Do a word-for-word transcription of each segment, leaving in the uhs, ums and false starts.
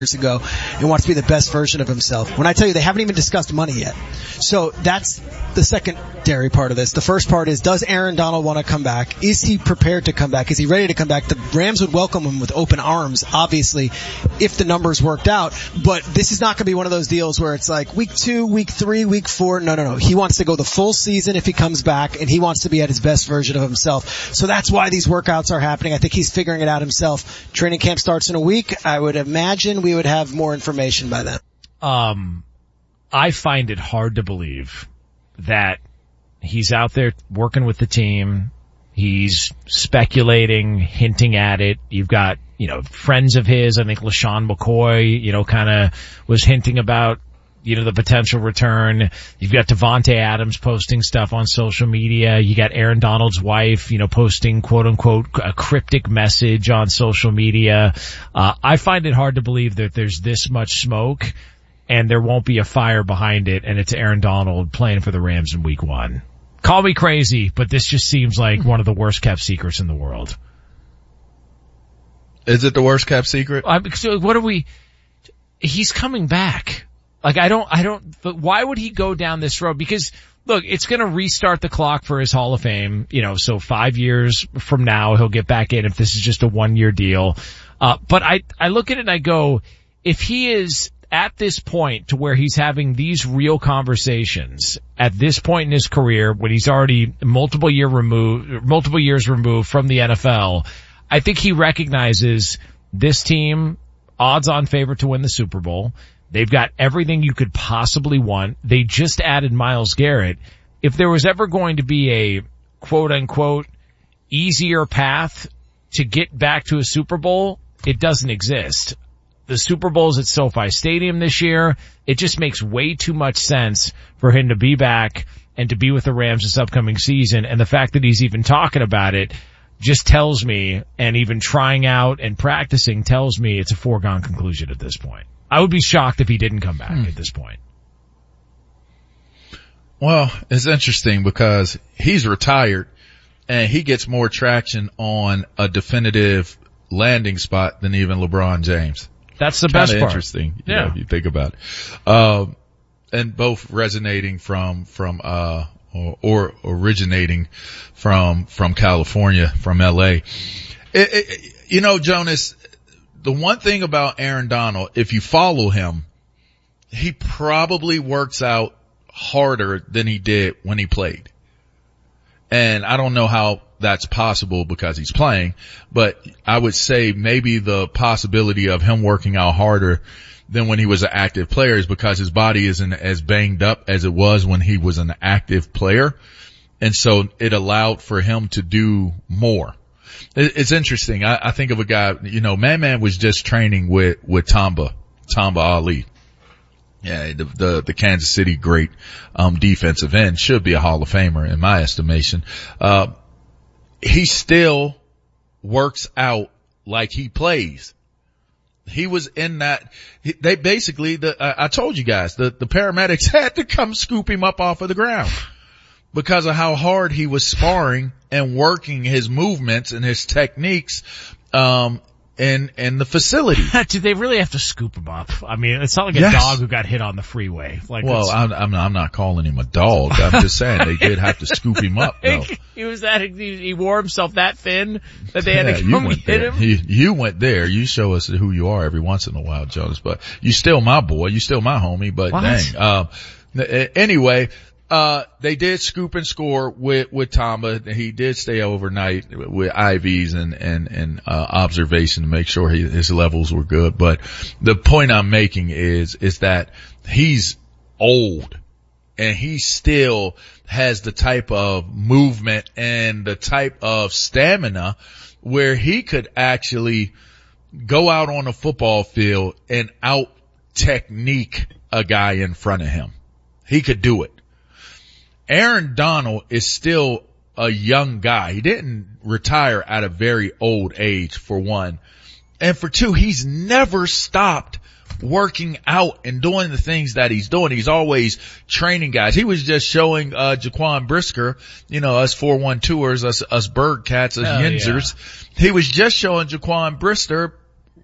years ago and wants to be the best version of himself. When I tell you they haven't even discussed money yet. So that's the secondary part of this. The first part is, does Aaron Donald want to come back? Is he prepared to come back? Is he ready to come back? The Rams would welcome him with open arms, obviously, if the numbers worked out. But this is not going to be one of those deals where it's like week two, week three, week four. No, no, no. He wants to go the full season if he comes back, and he wants to be at his best version of himself. So that's why these workouts are happening. I think he's figuring it out himself. Training camp starts in a week. I would imagine we would have more information by then. Um, I find it hard to believe that he's out there working with the team. He's speculating, hinting at it. You've got, you know, friends of his. I think LaShawn McCoy, you know, kind of was hinting about, you know, the potential return. You've got Devontae Adams posting stuff on social media. You got Aaron Donald's wife, you know, posting quote unquote a cryptic message on social media. Uh, I find it hard to believe that there's this much smoke and there won't be a fire behind it, and it's Aaron Donald playing for the Rams in week one. Call me crazy, but this just seems like one of the worst kept secrets in the world. Is it the worst kept secret? I, so what are we, he's coming back. Like, I don't, I don't, but why would he go down this road? Because, look, it's gonna restart the clock for his Hall of Fame, you know, so five years from now, he'll get back in if this is just a one-year deal. Uh, but I, I look at it and I go, if he is at this point to where he's having these real conversations at this point in his career, when he's already multiple year removed, multiple years removed from the N F L, I think he recognizes this team, odds-on favorite to win the Super Bowl. They've got everything you could possibly want. They just added Myles Garrett. If there was ever going to be a quote-unquote easier path to get back to a Super Bowl, it doesn't exist. The Super Bowl's at SoFi Stadium this year. It just makes way too much sense for him to be back and to be with the Rams this upcoming season. And the fact that he's even talking about it just tells me, and even trying out and practicing tells me, it's a foregone conclusion at this point. I would be shocked if he didn't come back hmm. at this point. Well, it's interesting because he's retired and he gets more traction on a definitive landing spot than even LeBron James. That's the best part. Interesting. You yeah. know, if you think about it. Um, and both resonating from, from, uh, or, or originating from, from California, from L A. It, it, you know, Jonas, the one thing about Aaron Donald, if you follow him, he probably works out harder than he did when he played. And I don't know how that's possible because he's playing, but I would say maybe the possibility of him working out harder than when he was an active player is because his body isn't as banged up as it was when he was an active player. And so it allowed for him to do more. It's interesting. I, I think of a guy, you know, Man Man was just training with, with Tamba, Tamba Ali. Yeah, the, the, the Kansas City great, um, defensive end, should be a Hall of Famer in my estimation. Uh, he still works out like he plays. He was in that, they basically, the, I, I told you guys, the, the paramedics had to come scoop him up off of the ground because of how hard he was sparring and working his movements and his techniques, um, in, in the facility. Do they really have to scoop him up? I mean, it's not like a yes. dog who got hit on the freeway. Like, well, I'm, I'm, I'm not calling him a dog. I'm just saying they did have to scoop him up, though. He was that, he, he wore himself that thin that they had yeah, to you come went get there. him. You, you went there. You show us who you are every once in a while, Jonas, but you still my boy. You still my homie, but what? dang. Um, anyway, Uh, they did scoop and score with, with Tamba. He did stay overnight with I Vs and, and, and, uh, observation to make sure he, his levels were good. But the point I'm making is, is that he's old and he still has the type of movement and the type of stamina where he could actually go out on a football field and out technique a guy in front of him. He could do it. Aaron Donald is still a young guy. He didn't retire at a very old age, for one. And for two, he's never stopped working out and doing the things that he's doing. He's always training guys. He was just showing, uh, Jaquan Brisker, you know, us four one two ers, us, us bird cats, us oh, yinzers. Yeah. He was just showing Jaquan Brisker,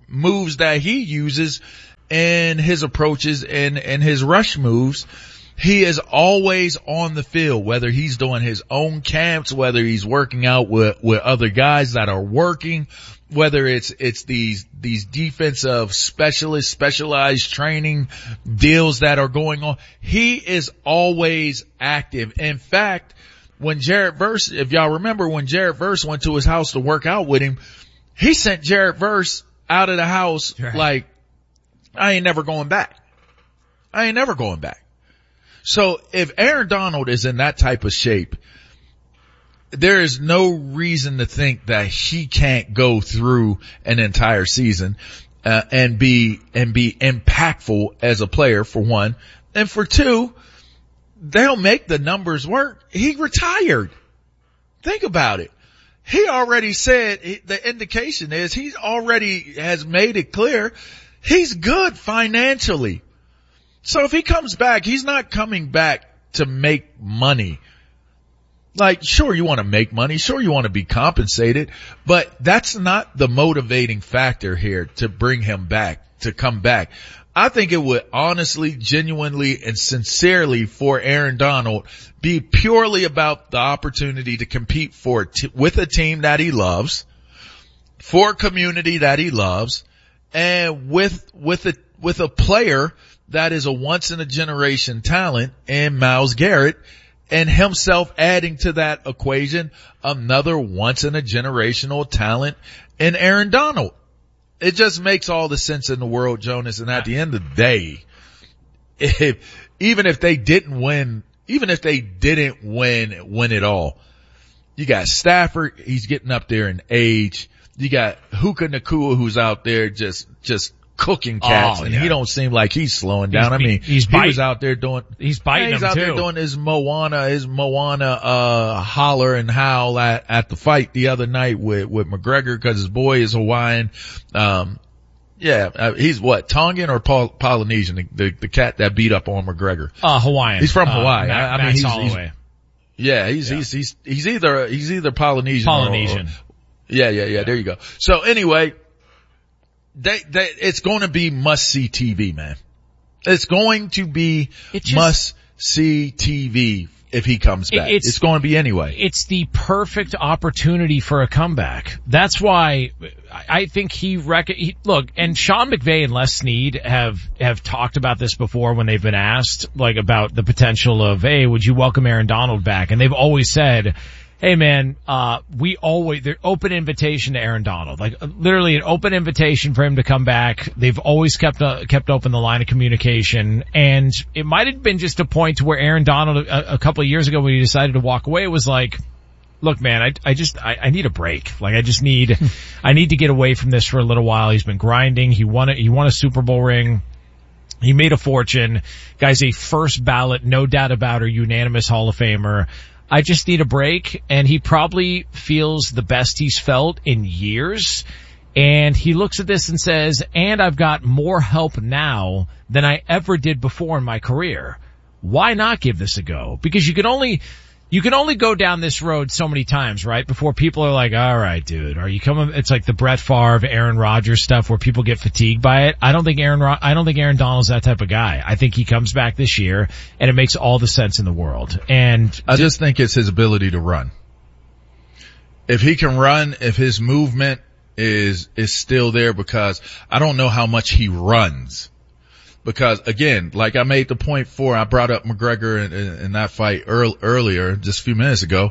moves that he uses in his approaches and, and his rush moves. He is always on the field, whether he's doing his own camps, whether he's working out with, with other guys that are working, whether it's, it's these, these defensive specialist, specialized training deals that are going on. He is always active. In fact, when Jared Verse, if y'all remember when Jared Verse went to his house to work out with him, he sent Jared Verse out of the house right. like, I ain't never going back. I ain't never going back. So if Aaron Donald is in that type of shape, there is no reason to think that he can't go through an entire season uh, and be and be impactful as a player, for one, and for two, they'll make the numbers work. He retired. Think about it. He already said, the indication is he already has made it clear he's good financially. So if he comes back, he's not coming back to make money. Like, sure, you want to make money. Sure, you want to be compensated, but that's not the motivating factor here to bring him back, to come back. I think it would honestly, genuinely, and sincerely for Aaron Donald be purely about the opportunity to compete for t- with a team that he loves, for a community that he loves, and with, with a, with a player that is a once in a generation talent in Myles Garrett, and himself adding to that equation another once in a generational talent in Aaron Donald. It just makes all the sense in the world, Jonas. And at the end of the day, if, even if they didn't win, even if they didn't win, win it all, you got Stafford, he's getting up there in age. You got Puka Nacua, who's out there just, just cooking cats, oh, and yeah. he don't seem like he's slowing down. He's, I mean, he's he was out there doing, he's biting yeah, he's them out too. there doing his Moana, his Moana, uh, holler and howl at, at the fight the other night with, with McGregor, cause his boy is Hawaiian. Um, yeah, uh, he's what, Tongan or Poly- Polynesian, the, the, the cat that beat up on McGregor. Uh, Hawaiian. He's from uh, Hawaii. Matt, I, I mean, Max he's, Holloway. he's, yeah, he's, yeah. he's, he's, he's either, he's either Polynesian, Polynesian. Or, or, yeah, yeah, yeah, yeah, there you go. So anyway, They, they, it's going to be must-see T V, man. It's going to be it just, must-see T V if he comes back. It's, it's going to be anyway. It's the perfect opportunity for a comeback. That's why I think he, rec- he look, and Sean McVay and Les Snead have, have talked about this before when they've been asked, like, about the potential of, hey, would you welcome Aaron Donald back? And they've always said, hey man, uh, we always, they're open invitation to Aaron Donald. Like, literally an open invitation for him to come back. They've always kept, uh, kept open the line of communication. And it might have been just a point to where Aaron Donald, a, a couple of years ago when he decided to walk away, was like, look man, I, I just, I, I need a break. Like, I just need, I need to get away from this for a little while. He's been grinding. He won it, he won a Super Bowl ring. He made a fortune. Guy's a first ballot, no doubt about it, unanimous Hall of Famer. I just need a break, and he probably feels the best he's felt in years. And he looks at this and says, and I've got more help now than I ever did before in my career. Why not give this a go? Because you can only, you can only go down this road so many times, right? Before people are like, all right, dude, are you coming? It's like the Brett Favre, Aaron Rodgers stuff where people get fatigued by it. I don't think Aaron, I don't think Aaron Donald's that type of guy. I think he comes back this year and it makes all the sense in the world. And I just think it's his ability to run. If he can run, if his movement is, is still there, because I don't know how much he runs. Because again, like I made the point for, I brought up McGregor in, in, in that fight earl, earlier, just a few minutes ago.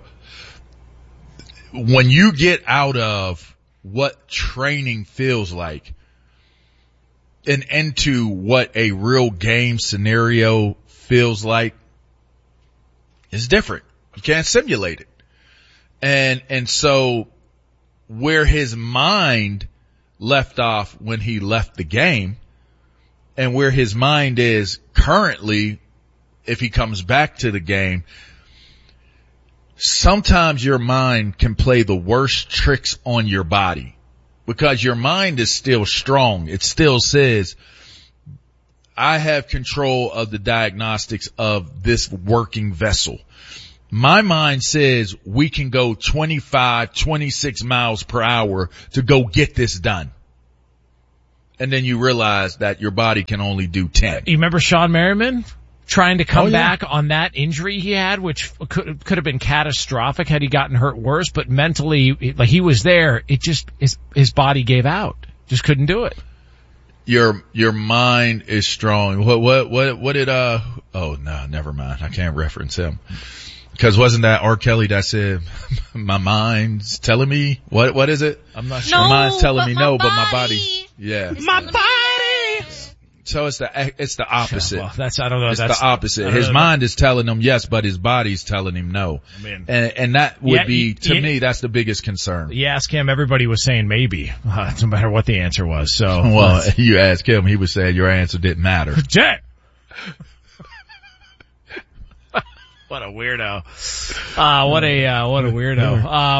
When you get out of what training feels like and into what a real game scenario feels like, it's different. You can't simulate it. And, and so where his mind left off when he left the game, and where his mind is currently, if he comes back to the game, sometimes your mind can play the worst tricks on your body, because your mind is still strong. It still says, I have control of the diagnostics of this working vessel. My mind says we can go twenty-five, twenty-six miles per hour to go get this done. and then you realize that your body can only do ten. You remember Sean Merriman trying to come oh, yeah. back on that injury he had, which could could have been catastrophic had he gotten hurt worse, but mentally, like he was there, it just, his, his body gave out. Just couldn't do it. Your, your mind is strong. What, what, what, what did, uh, oh no, never mind. I can't reference him. Because wasn't that R. Kelly that said, my mind's telling me, what, what is it? I'm not sure. My mind's telling but me my no, body. but my body, yeah. My body! So it's the, it's the opposite. Well, that's, I don't know. It's that's the opposite. His know. mind is telling him yes, but his body's telling him no. I mean, and, and that would yeah, be, to yeah, me, that's the biggest concern. You ask him, everybody was saying maybe, uh, no matter what the answer was. So, well, you ask him, he was saying your answer didn't matter. Jack! What a weirdo. Uh, what a, uh, what a weirdo.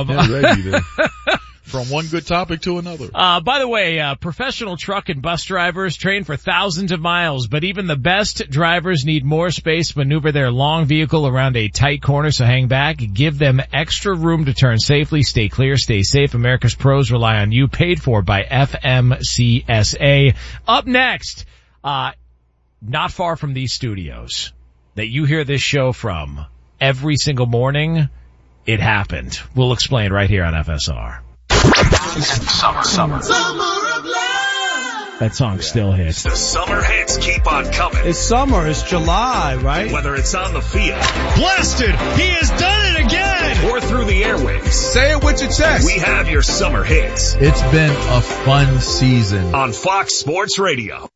Um, From one good topic to another. Uh, by the way, uh, professional truck and bus drivers train for thousands of miles, but even the best drivers need more space to maneuver their long vehicle around a tight corner, so hang back. Give them extra room to turn safely. Stay clear, stay safe. America's pros rely on you. Paid for by F M C S A. Up next, uh, not far from these studios that you hear this show from every single morning, it happened. We'll explain right here on F S R. Summer, summer. Summer of love. That song still hits. The summer hits keep on coming. It's summer. It's July, right? Whether it's on the field. Blasted! He has done it again! Or through the airwaves. Say it with your chest. We have your summer hits. It's been a fun season. On Fox Sports Radio.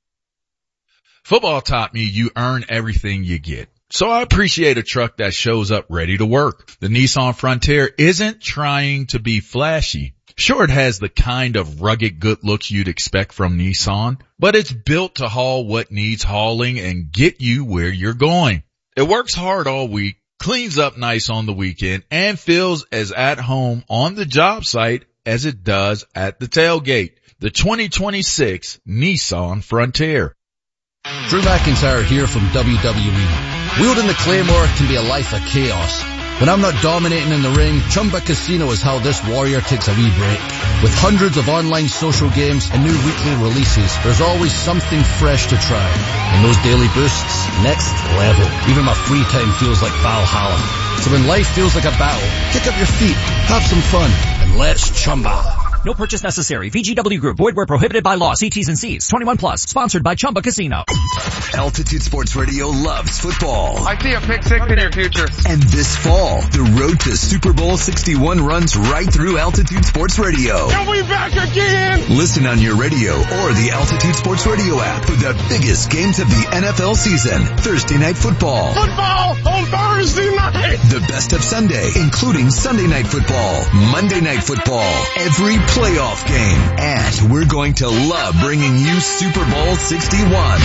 Football taught me you earn everything you get. So I appreciate a truck that shows up ready to work. The Nissan Frontier isn't trying to be flashy. Sure, it has the kind of rugged good looks you'd expect from Nissan, but it's built to haul what needs hauling and get you where you're going. It works hard all week, cleans up nice on the weekend, and feels as at home on the job site as it does at the tailgate. The twenty twenty-six Nissan Frontier. Drew McIntyre here from W W E. Wielding the Claymore can be a life of chaos. When I'm not dominating in the ring, Chumba Casino is how this warrior takes a wee break. With hundreds of online social games and new weekly releases, there's always something fresh to try. And those daily boosts, next level. Even my free time feels like Valhalla. So when life feels like a battle, kick up your feet, have some fun, and let's Chumba. No purchase necessary. V G W Group. Void where prohibited by law. See T's and C's. twenty-one plus. Sponsored by Chumba Casino. Altitude Sports Radio loves football. I see a pick six in your future. And this fall, the road to Super Bowl sixty-one runs right through Altitude Sports Radio. And we back again! Listen on your radio or the Altitude Sports Radio app for the biggest games of the N F L season. Thursday Night Football. Football on Thursday night! The best of Sunday, including Sunday Night Football, Monday Night Football, every playoff game. And we're going to love bringing you Super Bowl sixty-one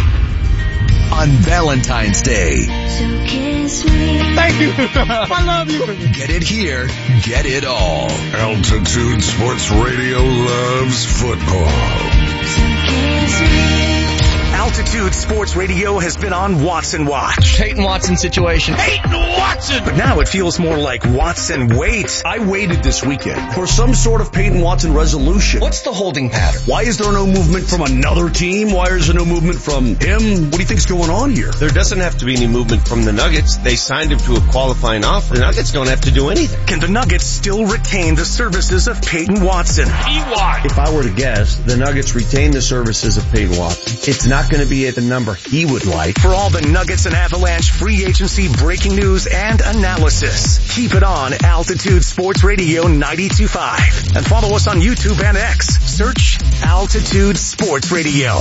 on Valentine's Day. So kiss me. Thank you. I love you. Get it here, get it all. Altitude Sports Radio loves football. So kiss me. Altitude Sports Radio has been on Watson Watch. Peyton Watson situation. Peyton Watson! But now it feels more like Watson Wait. I waited this weekend for some sort of Peyton Watson resolution. What's the holding pattern? Why is there no movement from another team? Why is there no movement from him? What do you think's going on here? There doesn't have to be any movement from the Nuggets. They signed him to a qualifying offer. The Nuggets don't have to do anything. Can the Nuggets still retain the services of Peyton Watson? P Y. If I were to guess, the Nuggets retain the services of Peyton Watson. It's not going to be at the number he would like. For all the Nuggets and Avalanche free agency breaking news and analysis, keep it on Altitude Sports Radio ninety-two point five. And follow us on YouTube and X. Search Altitude Sports Radio.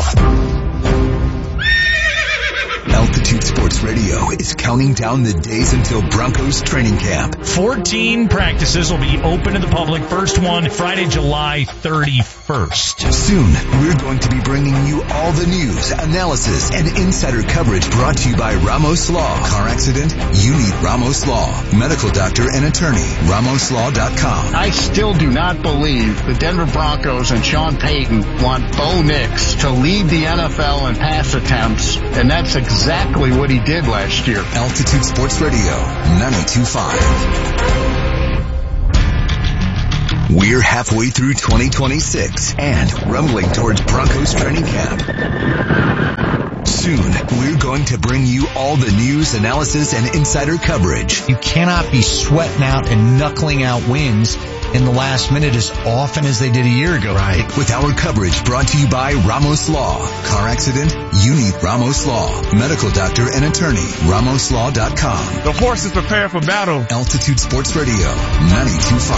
Altitude Sports Radio is counting down the days until Broncos training camp. fourteen practices will be open to the public. First one, Friday, July thirty-first. Soon, we're going to be bringing you all the news, analysis, and insider coverage brought to you by Ramos Law. Car accident? You need Ramos Law. Medical doctor and attorney. Ramos Law dot com. I still do not believe the Denver Broncos and Sean Payton want Bo Nix to lead the N F L in pass attempts, and that's exactly Exactly what he did last year. Altitude Sports Radio, ninety-two point five. We're halfway through twenty twenty-six and rumbling towards Broncos training camp. Soon, we're going to bring you all the news, analysis, and insider coverage. You cannot be sweating out and knuckling out wins in the last minute as often as they did a year ago. Right. With our coverage brought to you by Ramos Law. Car accident? You need Ramos Law. Medical doctor and attorney. Ramos Law dot com. The horses prepare for battle. Altitude Sports Radio, ninety-two point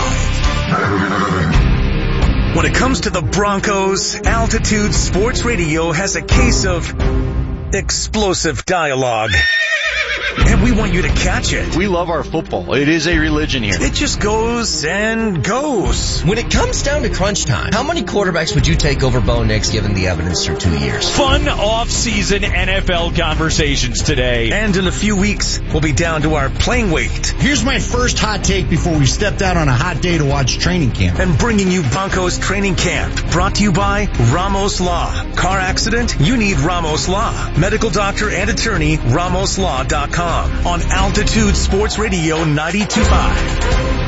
five. When it comes to the Broncos, Altitude Sports Radio has a case of explosive dialogue. And we want you to catch it. We love our football. It is a religion here. It just goes and goes. When it comes down to crunch time, how many quarterbacks would you take over Bo Nix given the evidence through two years? Fun off-season N F L conversations today. And in a few weeks, we'll be down to our playing weight. Here's my first hot take before we stepped out on a hot day to watch training camp. And bringing you Broncos training camp. Brought to you by Ramos Law. Car accident? You need Ramos Law. Medical doctor and attorney, Ramos Law dot com. On Altitude Sports Radio ninety-two point five.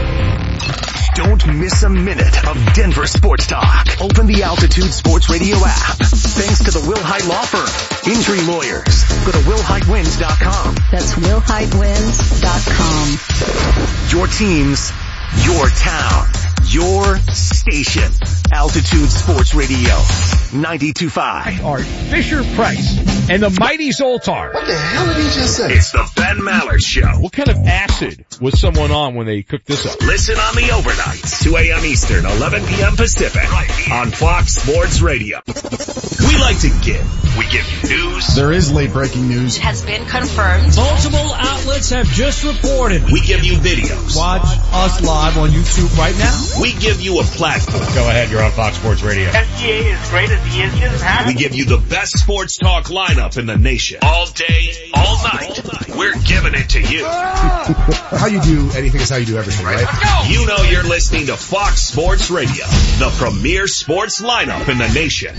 Don't miss a minute of Denver sports talk. Open the Altitude Sports Radio app. Thanks to the Will Hyde Law Firm. Injury lawyers. Go to will hyde wins dot com. That's will hyde wins dot com. Your teams, your town, your station. Altitude Sports Radio ninety-two point five. Art Fisher Price and the Mighty Zoltar. What the hell did he just say? It's the Ben Maller Show. What kind of acid was someone on when they cooked this up? Listen on the overnights, two a.m. Eastern, eleven p.m. Pacific, on Fox Sports Radio. We like to give. We give you news. There is late breaking news. It has been confirmed. Multiple outlets have just reported. We give you videos. Watch us live on YouTube right now. We give you a platform. Go ahead, you're on Fox Sports Radio. S G A is great as the engines have. We give you the best sports talk lineup in the nation. All day, all night. We're giving it to you. How you do anything is how you do everything, right? You know you're listening to Fox Sports Radio, the premier sports lineup in the nation.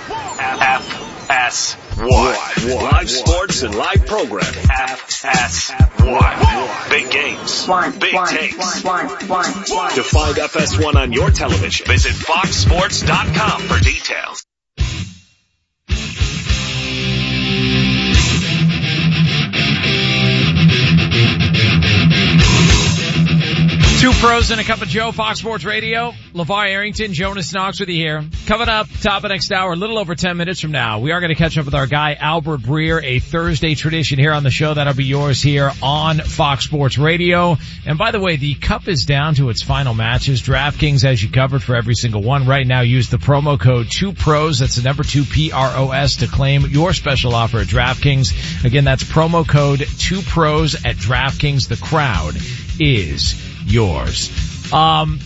F S one. Live sports and live programming. F S one. Big games. Big takes. To find F S one on your television, visit fox sports dot com for details. Two pros and a cup of Joe, Fox Sports Radio. LeVar Arrington, Jonas Knox with you here. Coming up, top of next hour, a little over ten minutes from now, we are going to catch up with our guy, Albert Breer, a Thursday tradition here on the show. That'll be yours here on Fox Sports Radio. And by the way, the cup is down to its final matches. DraftKings has you covered for every single one. Right now, use the promo code two pros. That's the number two P R O S to claim your special offer at DraftKings. Again, that's promo code two pros at DraftKings. The crowd is yours. Um,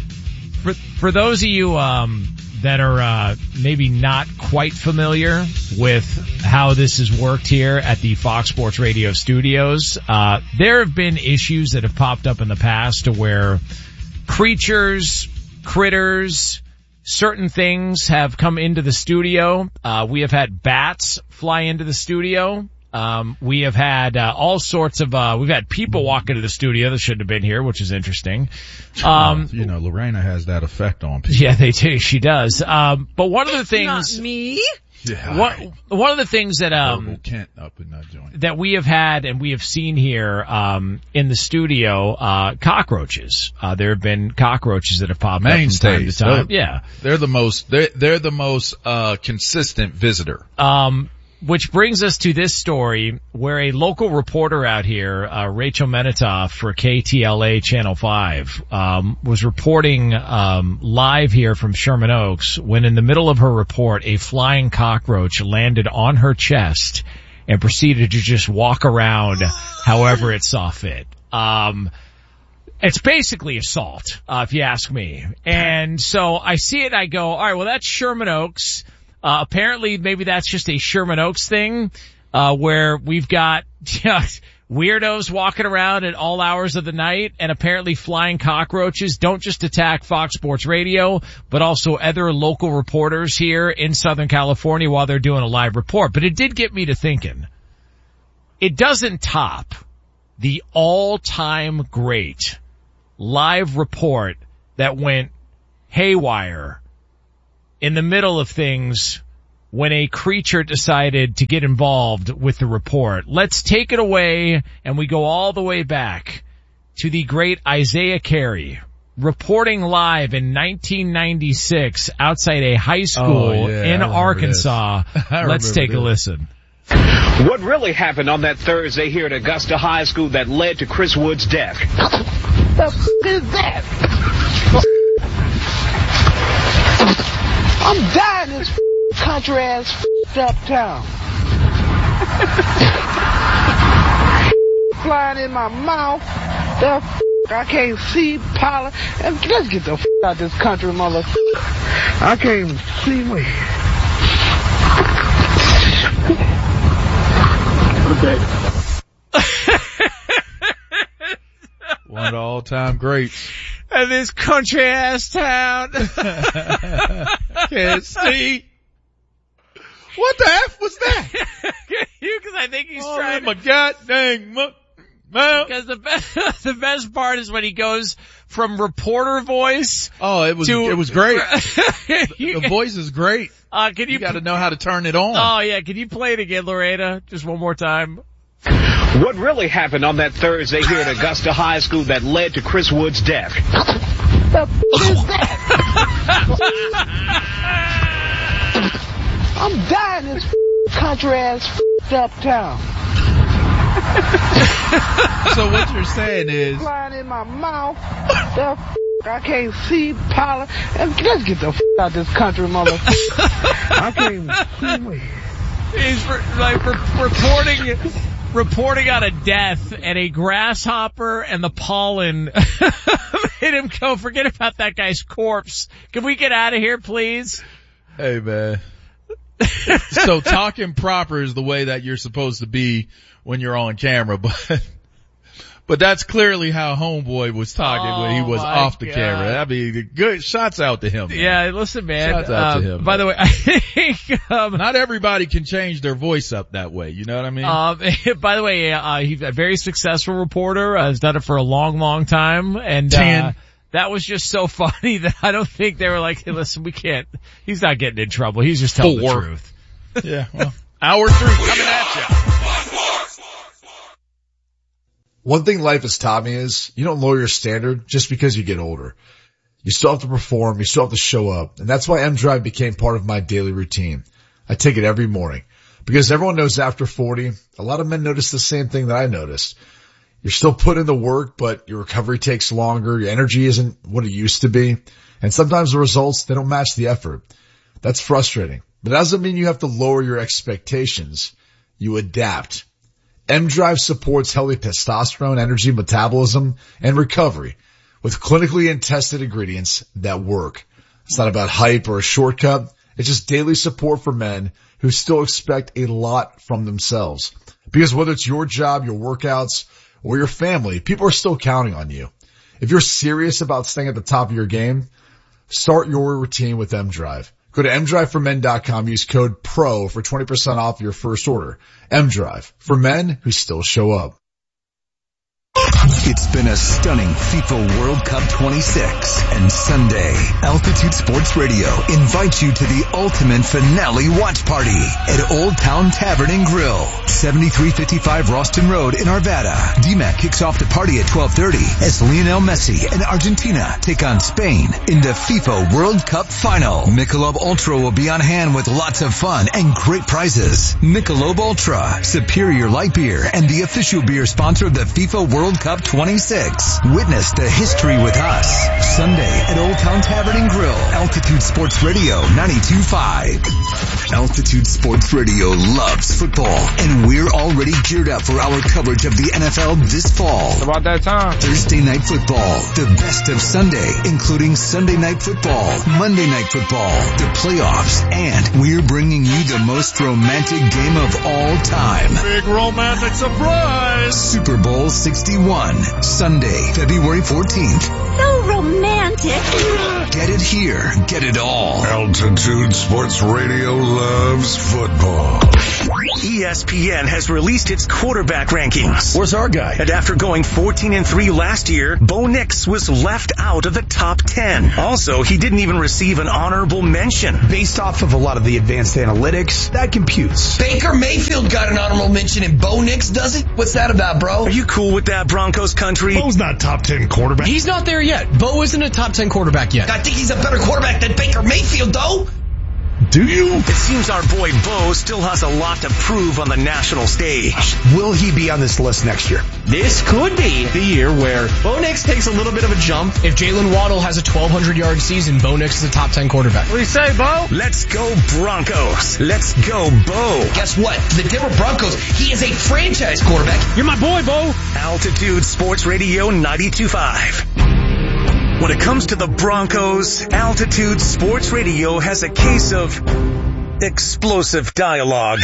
for, for those of you, um, that are, uh, maybe not quite familiar with how this has worked here at the Fox Sports Radio studios, uh, there have been issues that have popped up in the past to where creatures, critters, certain things have come into the studio. Uh, we have had bats fly into the studio. Um, we have had, uh, all sorts of, uh, we've had people walk into the studio that shouldn't have been here, which is interesting. Um, you know, Lorena has that effect on people. Yeah, they do. She does. Um, but one of the things. Not me. Yeah. One, one of the things that, um, Kent up in that joint. that we have had and we have seen here, um, in the studio, uh, cockroaches. Uh, there have been cockroaches that have popped Mainstays. up from time to time. They're, yeah. They're the most, they're, they're the most, uh, consistent visitor. Um, Which brings us to this story where a local reporter out here, uh, Rachel Menitoff for K T L A Channel five, um, was reporting, um, live here from Sherman Oaks when in the middle of her report, a flying cockroach landed on her chest and proceeded to just walk around however it saw fit. Um, It's basically assault, uh, if you ask me. And so I see it, I go, all right, well, that's Sherman Oaks. Uh, apparently maybe that's just a Sherman Oaks thing, uh, where we've got just weirdos walking around at all hours of the night, and apparently flying cockroaches don't just attack Fox Sports Radio, but also other local reporters here in Southern California while they're doing a live report. But it did get me to thinking. It doesn't top the all-time great live report that went haywire in the middle of things when a creature decided to get involved with the report. Let's take it away, and we go all the way back to the great Isaiah Carey, reporting live in nineteen ninety-six outside a high school oh, yeah, in Arkansas. Let's take this. a listen. What really happened on that Thursday here at Augusta High School that led to Chris Wood's death? The f*** is that? I'm dying in this f- country ass f- up town. Flying in my mouth. The f- I can't see pollen. And let's get the f- out this country, motherfucker. I can't even see me. Okay. One of the all-time greats. And this country ass town. Can't see. What the F was that? Because I think he's oh, trying. My God dang. Because the best, the best part is when he goes from reporter voice. Oh, it was to, it was great. the, the voice is great. Uh, can you, you got to know how to turn it on. Oh yeah, can you play it again, Lorena? Just one more time. What really happened on that Thursday here at Augusta High School that led to Chris Wood's death? The f*** is that? I'm dying in this f- country ass f- up town. So what you're saying is flying in my mouth. The f- I can't see pollen. And let's get the f- out this country, motherfucker. I can't even see me. He's re- like re- reporting reporting on a death, and a grasshopper and the pollen made him go, forget about that guy's corpse. Can we get out of here, please? Hey, man. So talking proper is the way that you're supposed to be when you're on camera, but but that's clearly how Homeboy was talking oh, when he was off the God. camera. I mean, good shots out to him. Man. Yeah, listen, man. Shots out um, to him. By man. the way, I think um, not everybody can change their voice up that way. You know what I mean? Um, by the way, uh, he's a very successful reporter. Uh, has done it for a long, long time, and uh, that was just so funny that I don't think they were like, hey, listen, we can't. He's not getting in trouble. He's just telling Four. the truth. Yeah. Well, hour three coming at you. One thing life has taught me is you don't lower your standard just because you get older. You still have to perform. You still have to show up. And that's why M-Drive became part of my daily routine. I take it every morning because everyone knows after forty, a lot of men notice the same thing that I noticed. You're still putting in the work, but your recovery takes longer. Your energy isn't what it used to be. And sometimes the results, they don't match the effort. That's frustrating. But that doesn't mean you have to lower your expectations. You adapt. M-Drive supports healthy testosterone, energy, metabolism, and recovery with clinically and tested ingredients that work. It's not about hype or a shortcut. It's just daily support for men who still expect a lot from themselves. Because whether it's your job, your workouts, or your family, people are still counting on you. If you're serious about staying at the top of your game, start your routine with M-Drive. Go to M drive for men dot com. Use code PRO for twenty percent off your first order. M-Drive, for men who still show up. It's been a stunning FIFA World Cup twenty-six, and Sunday, Altitude Sports Radio invites you to the ultimate finale watch party at Old Town Tavern and Grill, seventy-three fifty-five Roston Road in Arvada. D MAC kicks off the party at twelve thirty as Lionel Messi and Argentina take on Spain in the FIFA World Cup final. Michelob Ultra will be on hand with lots of fun and great prizes. Michelob Ultra, superior light beer and the official beer sponsor of the FIFA World Cup twenty-six. Witness the history with us. Sunday at Old Town Tavern and Grill. Altitude Sports Radio ninety-two point five. Altitude Sports Radio loves football, and we're already geared up for our coverage of the N F L this fall. It's about that time. Thursday Night Football, the best of Sunday, including Sunday Night Football, Monday Night Football, the playoffs, and we're bringing you the most romantic game of all time. Big romantic surprise. Super Bowl sixty-one, Sunday, February fourteenth. So romantic. Get it here. Get it all. Altitude Sports Radio loves football. E E S P N has released its quarterback rankings. Where's our guy? And after going fourteen and three last year, Bo Nix was left out of the top ten. Also, he didn't even receive an honorable mention. Based off of a lot of the advanced analytics, that computes. Baker Mayfield got an honorable mention and Bo Nix doesn't? What's that about, bro? Are you cool with that, Broncos country? Bo's not top ten quarterback. He's not there yet. Bo isn't a top ten quarterback yet. I think he's a better quarterback than Baker Mayfield, though. Do you? It seems our boy Bo still has a lot to prove on the national stage. Will he be on this list next year? This could be the year where Bo Nix takes a little bit of a jump. If Jalen Waddle has a twelve hundred yard season, Bo Nix is a top ten quarterback. What do you say, Bo? Let's go Broncos. Let's go Bo. Guess what? The Denver Broncos, he is a franchise quarterback. You're my boy, Bo. Altitude Sports Radio ninety-two point five. When it comes to the Broncos, Altitude Sports Radio has a case of explosive dialogue.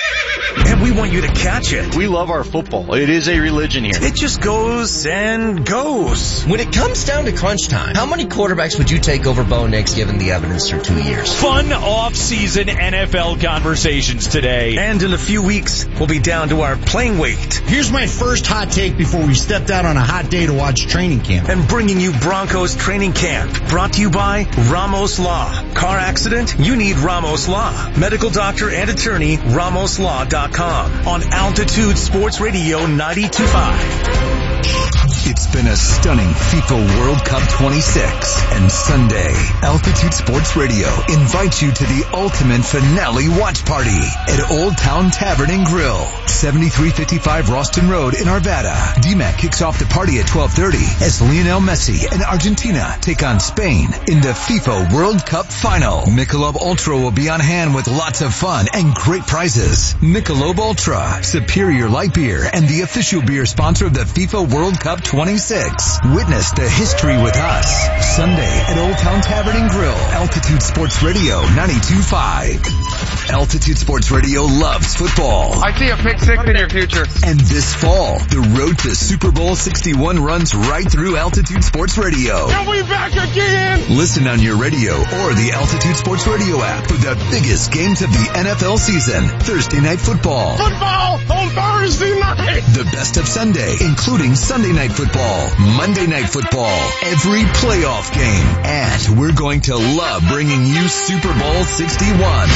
And we want you to catch it. We love our football. It is a religion here. It just goes and goes. When it comes down to crunch time, how many quarterbacks would you take over Bo Nix given the evidence through two years? Fun off-season N F L conversations today. And in a few weeks, we'll be down to our playing weight. Here's my first hot take before we stepped out on a hot day to watch training camp. And bringing you Broncos training camp. Brought to you by Ramos Law. Car accident? You need Ramos Law. Medical doctor and attorney, ramos law dot com. On Altitude Sports Radio ninety-two point five. It's been a stunning FIFA World Cup twenty-six, and Sunday, Altitude Sports Radio invites you to the ultimate finale watch party at Old Town Tavern and Grill, seventy-three fifty-five Ralston Road in Arvada. D MAC kicks off the party at twelve thirty as Lionel Messi and Argentina take on Spain in the FIFA World Cup final. Michelob Ultra will be on hand with lots of fun and great prizes. Michelob Ultra, superior light beer and the official beer sponsor of the FIFA World Cup twenty-six. Witness the history with us. Sunday at Old Town Tavern and Grill. Altitude Sports Radio ninety-two point five. Altitude Sports Radio loves football. I see a pick six in your future. And this fall, the road to Super Bowl sixty-one runs right through Altitude Sports Radio. And we back again! Listen on your radio or the Altitude Sports Radio app for the biggest games of the N F L season. Thursday Night Football. Football on Thursday night! The best of Sunday, including Sunday Night Football, Monday Night Football, every playoff game. And we're going to love bringing you Super Bowl sixty-one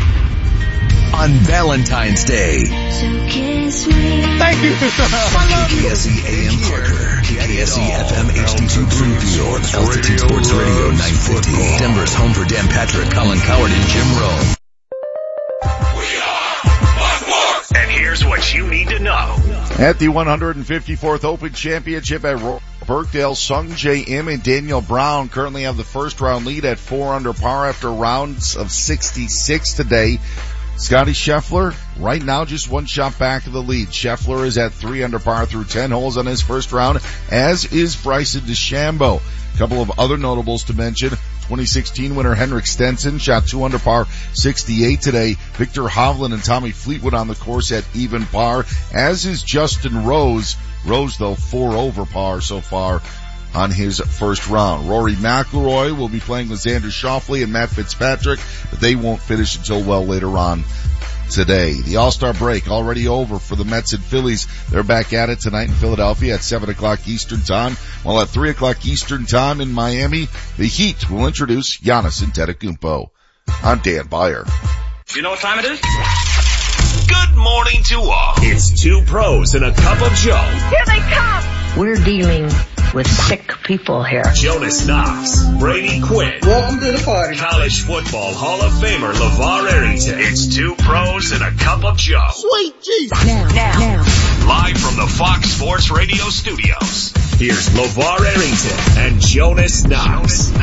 on Valentine's Day. Thank you. K K S E A M Parker, K K S E F M H D two Bloomfield, Altitude Sports Radio nine fifty. Denver's home for Dan Patrick, Colin Coward, and Jim Rowe. And here's what you need to know. At the one hundred fifty-fourth Open Championship at Birkdale, Sung J M and Daniel Brown currently have the first round lead at four under par after rounds of sixty-six today. Scotty Scheffler, right now just one shot back of the lead. Scheffler is at three under par through ten holes on his first round, as is Bryson DeChambeau. A couple of other notables to mention. twenty sixteen winner Henrik Stenson shot two under par, sixty-eight today. Victor Hovland and Tommy Fleetwood on the course at even par, as is Justin Rose. Rose, though, four over par so far on his first round. Rory McIlroy will be playing with Xander Schauffele and Matt Fitzpatrick, but they won't finish until well later on today. The All-Star break already over for the Mets and Phillies. They're back at it tonight in Philadelphia at seven o'clock Eastern Time, while at three o'clock Eastern Time in Miami, the Heat will introduce Giannis Antetokounmpo. I'm Dan Byer. You know what time it is? Good morning to all. It's two pros and a cup of Joe. Here they come! We're dealing with sick people here. Jonas Knox, Brady Quinn. Welcome to the party. College football Hall of Famer LeVar Arrington. It's two pros and a cup of Joe. Sweet Jesus. Now, now, now. Live from the Fox Sports Radio studios, here's LeVar Arrington and Jonas Knox.